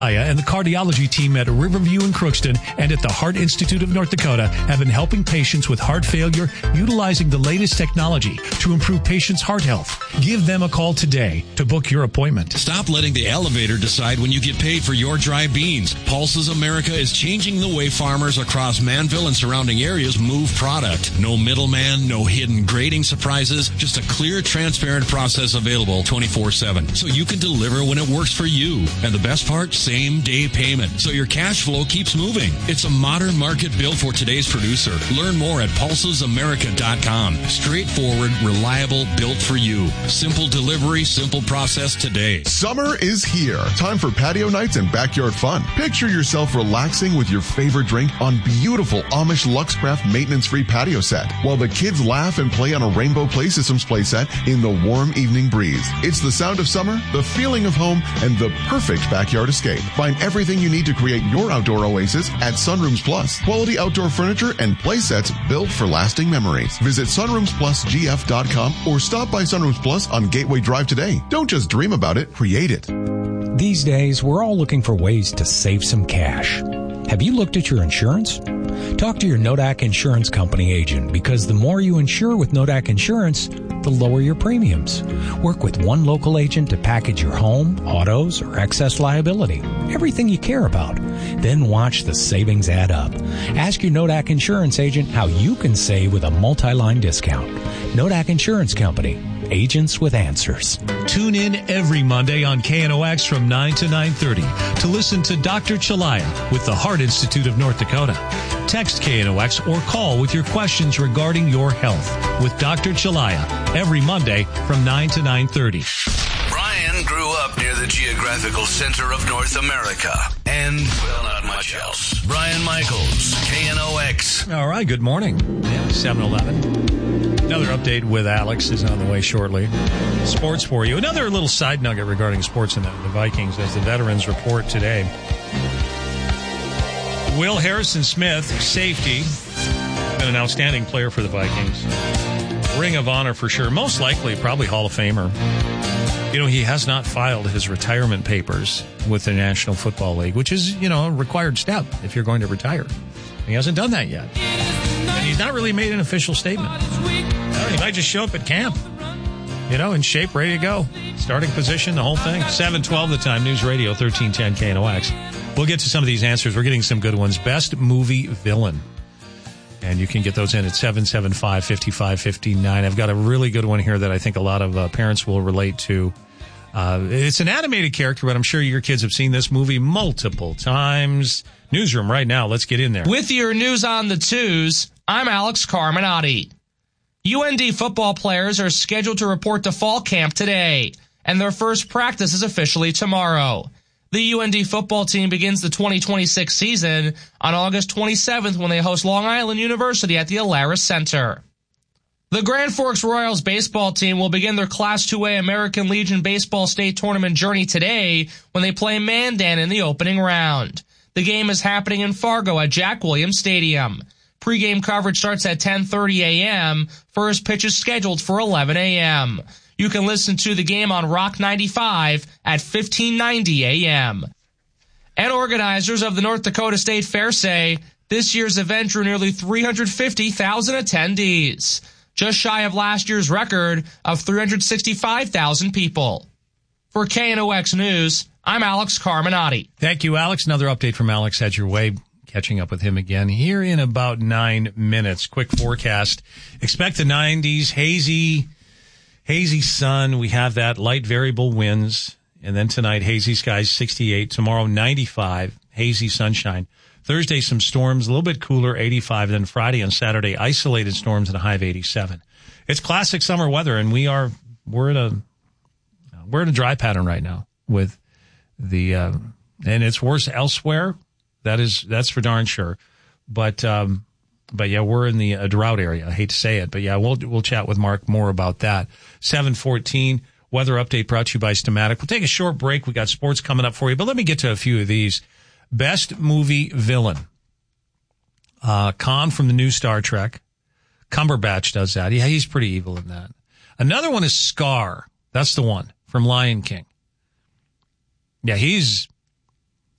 And the cardiology team at Riverview in Crookston and at the Heart Institute of North Dakota have been helping patients with heart failure utilizing the latest technology to improve patients' heart health. Give them a call today to book your appointment. Stop letting the elevator decide when you get paid for your dry beans. Pulses America is changing the way farmers across Manville and surrounding areas move product. No middleman, no hidden grading surprises, just a clear, transparent process available 24/7. So you can deliver when it works for you. And the best part, same-day payment, so your cash flow keeps moving. It's a modern market built for today's producer. Learn more at pulsesamerica.com. Straightforward, reliable, built for you. Simple delivery, simple process today. Summer is here. Time for patio nights and backyard fun. Picture yourself relaxing with your favorite drink on beautiful Amish Luxcraft maintenance-free patio set, while the kids laugh and play on a Rainbow Play Systems playset in the warm evening breeze. It's the sound of summer, the feeling of home, and the perfect backyard escape. Find everything you need to create your outdoor oasis at Sunrooms Plus. Quality outdoor furniture and play sets built for lasting memories. Visit sunroomsplusgf.com or stop by Sunrooms Plus on Gateway Drive today. Don't just dream about it, create it. These days, we're all looking for ways to save some cash. Have you looked at your insurance? Talk to your Nodak Insurance Company agent, because the more you insure with Nodak Insurance, the lower your premiums. Work with one local agent to package your home, autos, or excess liability. Everything you care about. Then watch the savings add up. Ask your Nodak Insurance agent how you can save with a multi-line discount. Nodak Insurance Company. Agents with answers. Tune in every Monday on KNOX from 9 to 9:30 to listen to Dr. Chalaya with the Heart Institute of North Dakota. Text KNOX or call with your questions regarding your health with Dr. Chalaya every Monday from 9 to 9:30. Brian grew up near the geographical center of North America and, well, not much else. Brian Michaels, KNOX. All right, good morning. 7:11. Another update with Alex is on the way shortly. Sports for you. Another little side nugget regarding sports in the Vikings as the veterans report today. Will Harrison Smith, safety, been an outstanding player for the Vikings. Ring of Honor for sure. Most likely, probably Hall of Famer. You know, he has not filed his retirement papers with the National Football League, which is, you know, a required step if you're going to retire. He hasn't done that yet. And he's not really made an official statement. He might just show up at camp, you know, in shape, ready to go. Starting position, the whole thing. 7:12 the time, News Radio, 1310 KNOX. We'll get to some of these answers. We're getting some good ones. Best movie villain. And you can get those in at 775-5559. I've got a really good one here that I think a lot of parents will relate to. It's an animated character, but I'm sure your kids have seen this movie multiple times. Newsroom right now. Let's get in there. With your news on the twos, I'm Alex Carminati. UND football players are scheduled to report to fall camp today, and their first practice is officially tomorrow. The UND football team begins the 2026 season on August 27th when they host Long Island University at the Alaris Center. The Grand Forks Royals baseball team will begin their Class 2A American Legion Baseball State Tournament journey today when they play Mandan in the opening round. The game is happening in Fargo at Jack Williams Stadium. Pre-game coverage starts at 10:30 a.m. First pitch is scheduled for 11 a.m. You can listen to the game on Rock 95 at 1590 a.m. And organizers of the North Dakota State Fair say this year's event drew nearly 350,000 attendees, just shy of last year's record of 365,000 people. For KNOX News, I'm Alex Carminati. Thank you, Alex. Another update from Alex heads your way. Catching up with him again here in about 9 minutes. Quick forecast. Expect the 90s, hazy sun. We have that, light variable winds. And then tonight, hazy skies, 68. Tomorrow, 95, hazy sunshine. Thursday, some storms, a little bit cooler, 85. Then Friday and Saturday, isolated storms at a high of 87. It's classic summer weather, and we're in a dry pattern right now with the and it's worse elsewhere. That's for darn sure. But yeah, we're in the drought area. I hate to say it, but yeah, we'll chat with Mark more about that. 7:14 weather update brought to you by Stamatic. We'll take a short break. We got sports coming up for you, but let me get to a few of these. Best movie villain. Khan from the new Star Trek. Cumberbatch does that. Yeah, he's pretty evil in that. Another one is Scar. That's the one from Lion King. Yeah, he's